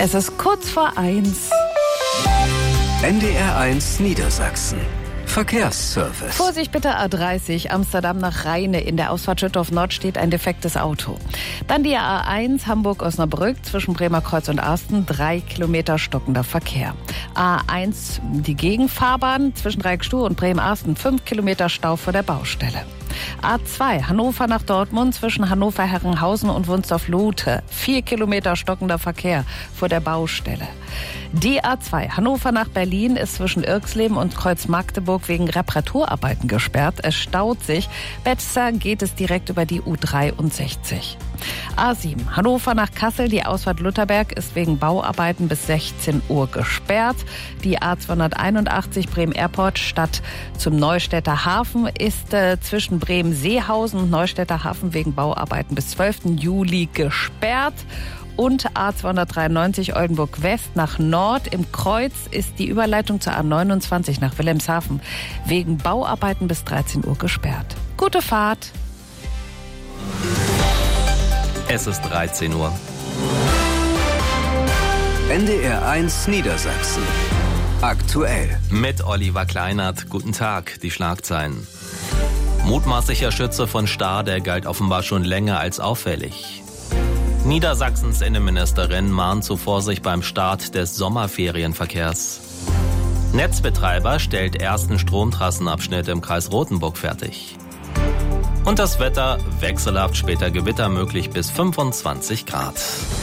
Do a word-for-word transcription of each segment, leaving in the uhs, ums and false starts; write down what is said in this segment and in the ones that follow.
Es ist kurz vor eins. N D R eins Niedersachsen. Verkehrsservice. Vorsicht bitte A dreißig, Amsterdam nach Rheine. In der Ausfahrt Schüttorf Nord steht ein defektes Auto. Dann die A eins, Hamburg-Osnabrück, zwischen Bremer Kreuz und Arsten, drei Kilometer stockender Verkehr. A eins, die Gegenfahrbahn, zwischen Dreieckstuhl und Bremen-Arsten, fünf Kilometer Stau vor der Baustelle. A zwei, Hannover nach Dortmund, zwischen Hannover-Herrenhausen und Wunsdorf-Lute, vier Kilometer stockender Verkehr vor der Baustelle. Die A zwei, Hannover nach Berlin, ist zwischen Irxleben und Kreuz-Magdeburg wegen Reparaturarbeiten gesperrt. Es staut sich. Besser geht es direkt über die U dreiundsechzig. A sieben, Hannover nach Kassel, die Ausfahrt Lutherberg ist wegen Bauarbeiten bis sechzehn Uhr gesperrt. Die A zweihunderteinundachtzig Bremen Airport statt zum Neustädter Hafen ist äh, zwischen Bremen-Seehausen und Neustädter Hafen wegen Bauarbeiten bis zwölften Juli gesperrt. Und A zweihundertdreiundneunzig Oldenburg West nach Nord im Kreuz ist die Überleitung zur A neunundzwanzig nach Wilhelmshaven wegen Bauarbeiten bis dreizehn Uhr gesperrt. Gute Fahrt! Es ist dreizehn Uhr. N D R eins Niedersachsen. Aktuell. Mit Oliver Kleinert. Guten Tag, die Schlagzeilen. Mutmaßlicher Schütze von Stade galt offenbar schon länger als auffällig. Niedersachsens Innenministerin mahnt zu Vorsicht beim Start des Sommerferienverkehrs. Netzbetreiber stellt ersten Stromtrassenabschnitt im Kreis Rothenburg fertig. Und das Wetter wechselhaft, später Gewitter möglich bis fünfundzwanzig Grad.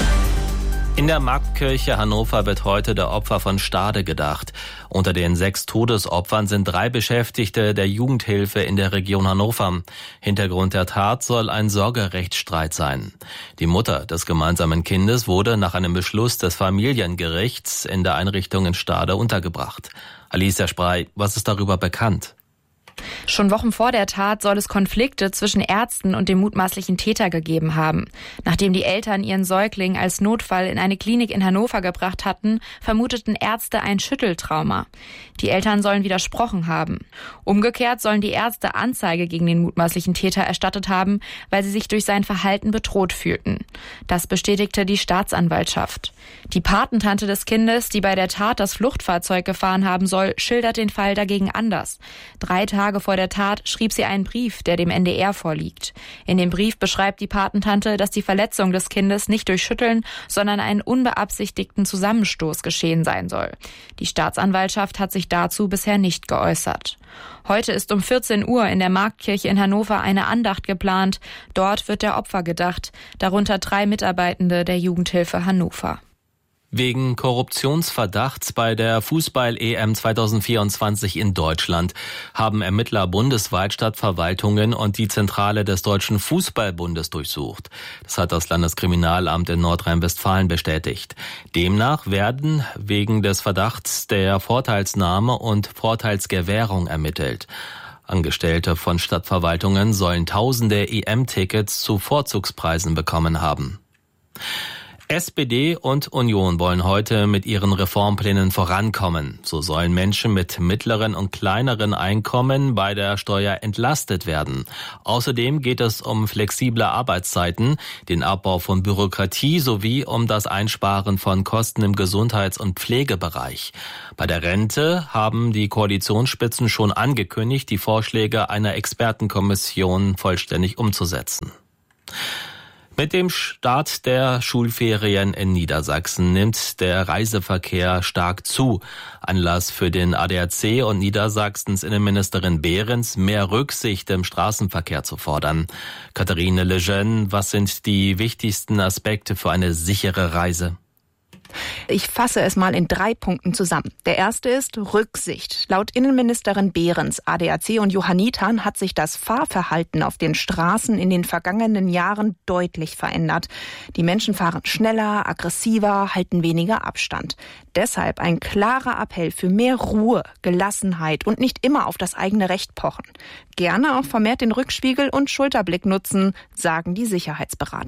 In der Marktkirche Hannover wird heute der Opfer von Stade gedacht. Unter den sechs Todesopfern sind drei Beschäftigte der Jugendhilfe in der Region Hannover. Hintergrund der Tat soll ein Sorgerechtsstreit sein. Die Mutter des gemeinsamen Kindes wurde nach einem Beschluss des Familiengerichts in der Einrichtung in Stade untergebracht. Alicia Sprey, was ist darüber bekannt? Schon Wochen vor der Tat soll es Konflikte zwischen Ärzten und dem mutmaßlichen Täter gegeben haben. Nachdem die Eltern ihren Säugling als Notfall in eine Klinik in Hannover gebracht hatten, vermuteten Ärzte ein Schütteltrauma. Die Eltern sollen widersprochen haben. Umgekehrt sollen die Ärzte Anzeige gegen den mutmaßlichen Täter erstattet haben, weil sie sich durch sein Verhalten bedroht fühlten. Das bestätigte die Staatsanwaltschaft. Die Patentante des Kindes, die bei der Tat das Fluchtfahrzeug gefahren haben soll, schildert den Fall dagegen anders. Drei Tage vor der Tat schrieb sie einen Brief, der dem N D R vorliegt. In dem Brief beschreibt die Patentante, dass die Verletzung des Kindes nicht durch Schütteln, sondern einen unbeabsichtigten Zusammenstoß geschehen sein soll. Die Staatsanwaltschaft hat sich dazu bisher nicht geäußert. Heute ist um vierzehn Uhr in der Marktkirche in Hannover eine Andacht geplant. Dort wird der Opfer gedacht, darunter drei Mitarbeitende der Jugendhilfe Hannover. Wegen Korruptionsverdachts bei der Fußball-E M zweitausendvierundzwanzig in Deutschland haben Ermittler bundesweit Stadtverwaltungen und die Zentrale des Deutschen Fußballbundes durchsucht. Das hat das Landeskriminalamt in Nordrhein-Westfalen bestätigt. Demnach werden wegen des Verdachts der Vorteilsnahme und Vorteilsgewährung ermittelt. Angestellte von Stadtverwaltungen sollen tausende E M-Tickets zu Vorzugspreisen bekommen haben. S P D und Union wollen heute mit ihren Reformplänen vorankommen. So sollen Menschen mit mittleren und kleineren Einkommen bei der Steuer entlastet werden. Außerdem geht es um flexible Arbeitszeiten, den Abbau von Bürokratie sowie um das Einsparen von Kosten im Gesundheits- und Pflegebereich. Bei der Rente haben die Koalitionsspitzen schon angekündigt, die Vorschläge einer Expertenkommission vollständig umzusetzen. Mit dem Start der Schulferien in Niedersachsen nimmt der Reiseverkehr stark zu. Anlass für den A D A C und Niedersachsens Innenministerin Behrens, mehr Rücksicht im Straßenverkehr zu fordern. Katharine Lejeune, was sind die wichtigsten Aspekte für eine sichere Reise? Ich fasse es mal in drei Punkten zusammen. Der erste ist Rücksicht. Laut Innenministerin Behrens, A D A C und Johannitern hat sich das Fahrverhalten auf den Straßen in den vergangenen Jahren deutlich verändert. Die Menschen fahren schneller, aggressiver, halten weniger Abstand. Deshalb ein klarer Appell für mehr Ruhe, Gelassenheit und nicht immer auf das eigene Recht pochen. Gerne auch vermehrt den Rückspiegel und Schulterblick nutzen, sagen die Sicherheitsberater.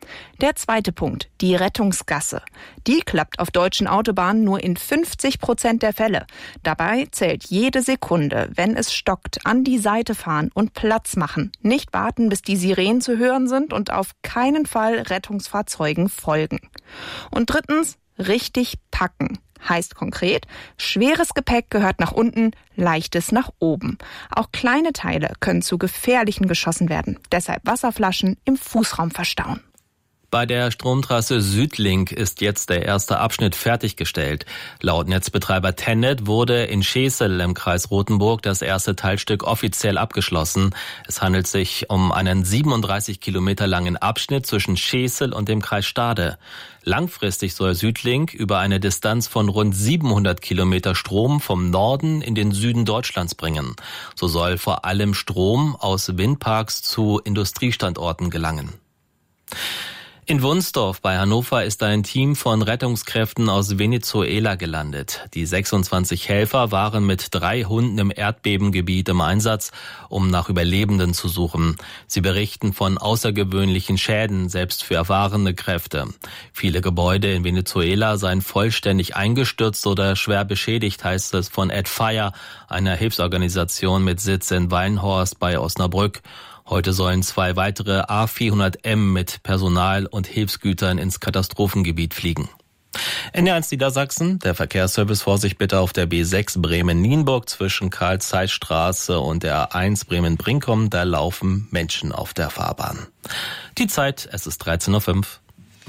Der zweite Punkt, die Rettungsgasse. Die klappt auf deutschen Autobahnen nur in fünfzig Prozent der Fälle. Dabei zählt jede Sekunde, wenn es stockt, an die Seite fahren und Platz machen. Nicht warten, bis die Sirenen zu hören sind und auf keinen Fall Rettungsfahrzeugen folgen. Und drittens, richtig packen. Heißt konkret, schweres Gepäck gehört nach unten, leichtes nach oben. Auch kleine Teile können zu gefährlichen geschossen werden. Deshalb Wasserflaschen im Fußraum verstauen. Bei der Stromtrasse Südlink ist jetzt der erste Abschnitt fertiggestellt. Laut Netzbetreiber TenneT wurde in Schesel im Kreis Rothenburg das erste Teilstück offiziell abgeschlossen. Es handelt sich um einen siebenunddreißig Kilometer langen Abschnitt zwischen Schesel und dem Kreis Stade. Langfristig soll Südlink über eine Distanz von rund siebenhundert Kilometer Strom vom Norden in den Süden Deutschlands bringen. So soll vor allem Strom aus Windparks zu Industriestandorten gelangen. In Wunsdorf bei Hannover ist ein Team von Rettungskräften aus Venezuela gelandet. Die sechsundzwanzig Helfer waren mit drei Hunden im Erdbebengebiet im Einsatz, um nach Überlebenden zu suchen. Sie berichten von außergewöhnlichen Schäden, selbst für erfahrene Kräfte. Viele Gebäude in Venezuela seien vollständig eingestürzt oder schwer beschädigt, heißt es von AdFire, einer Hilfsorganisation mit Sitz in Weinhorst bei Osnabrück. Heute sollen zwei weitere A vierhundert M mit Personal und Hilfsgütern ins Katastrophengebiet fliegen. N D R eins Niedersachsen, der Verkehrsservice, Vorsicht bitte auf der B sechs Bremen-Nienburg zwischen Karl-Zeiss-Straße und der A eins Bremen-Brinkum, da laufen Menschen auf der Fahrbahn. Die Zeit, es ist dreizehn Uhr fünf.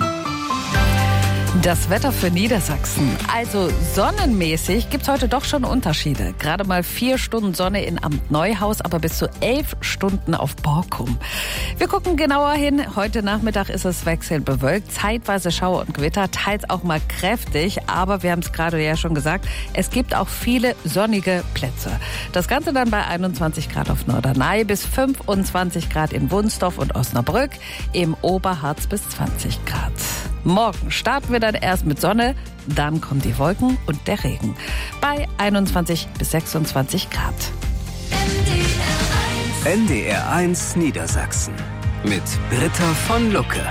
Das Wetter für Niedersachsen. Also sonnenmäßig gibt's heute doch schon Unterschiede. Gerade mal vier Stunden Sonne in Amt Neuhaus, aber bis zu elf Stunden auf Borkum. Wir gucken genauer hin. Heute Nachmittag ist es wechselnd bewölkt, zeitweise Schauer und Gewitter, teils auch mal kräftig. Aber wir haben es gerade ja schon gesagt, es gibt auch viele sonnige Plätze. Das Ganze dann bei einundzwanzig Grad auf Norderney bis fünfundzwanzig Grad in Wunsdorf und Osnabrück, im Oberharz bis zwanzig Grad. Morgen starten wir dann erst mit Sonne, dann kommen die Wolken und der Regen. Bei einundzwanzig bis sechsundzwanzig Grad. N D R eins Niedersachsen mit Britta von Lucke.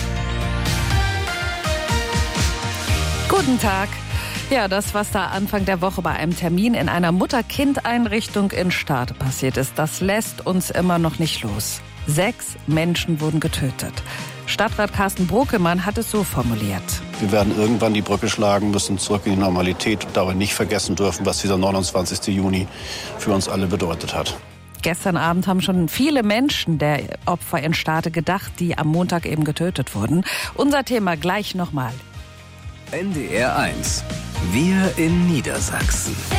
Guten Tag. Ja, das, was da Anfang der Woche bei einem Termin in einer Mutter-Kind-Einrichtung in Stade passiert ist, das lässt uns immer noch nicht los. Sechs Menschen wurden getötet. Stadtrat Carsten Brokemann hat es so formuliert. Wir werden irgendwann die Brücke schlagen müssen, zurück in die Normalität und dabei nicht vergessen dürfen, was dieser neunundzwanzigsten Juni für uns alle bedeutet hat. Gestern Abend haben schon viele Menschen der Opfer in Stade gedacht, die am Montag eben getötet wurden. Unser Thema gleich nochmal. N D R eins. Wir in Niedersachsen.